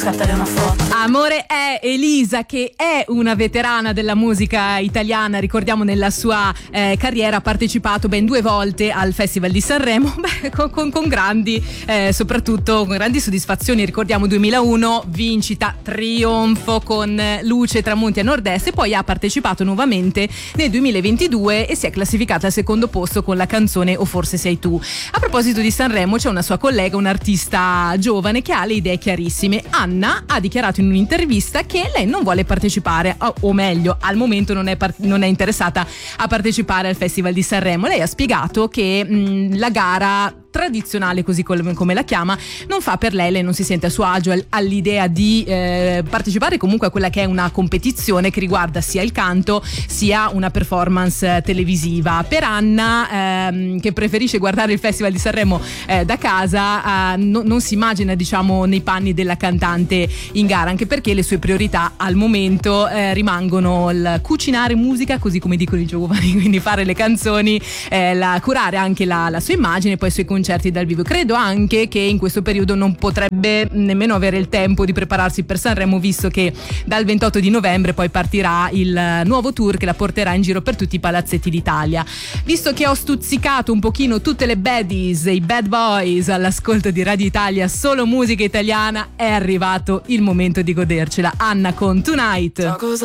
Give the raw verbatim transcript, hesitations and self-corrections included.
scattare una foto. Amore è Elisa, che è una veterana della musica italiana. Ricordiamo, nella sua eh, carriera ha partecipato ben due volte al Festival di Sanremo, beh, con, con, con grandi eh, soprattutto con grandi soddisfazioni. Ricordiamo duemilauno, vincita, trionfo con Luce, Tramonti a Nord-Est, e poi ha partecipato nuovamente nel duemilaventidue e si è classificata al secondo posto con la canzone O forse sei tu. A proposito di Sanremo, c'è una sua collega, un'artista giovane che ha le idee chiarissime. Anna ha dichiarato in un'intervista che lei non vuole partecipare, o, o meglio, al momento non è, part- non è interessata a partecipare al Festival di Sanremo. Lei ha spiegato che mh, la gara tradizionale, così come la chiama, non fa per lei, lei non si sente a suo agio all'idea di eh, partecipare comunque a quella che è una competizione che riguarda sia il canto sia una performance televisiva. Per Anna, ehm, che preferisce guardare il Festival di Sanremo eh, da casa, eh, no, non si immagina, diciamo, nei panni della cantante in gara, anche perché le sue priorità al momento eh, rimangono il cucinare musica, così come dicono i giovani, quindi fare le canzoni, eh, la, curare anche la, la sua immagine, poi i suoi concerti dal vivo. Credo anche che in questo periodo non potrebbe nemmeno avere il tempo di prepararsi per Sanremo, visto che dal ventotto di novembre poi partirà il nuovo tour che la porterà in giro per tutti i palazzetti d'Italia. Visto che ho stuzzicato un pochino tutte le baddies e i bad boys all'ascolto di Radio Italia, solo musica italiana, è arrivato il momento di godercela. Anna con Tonight. So cosa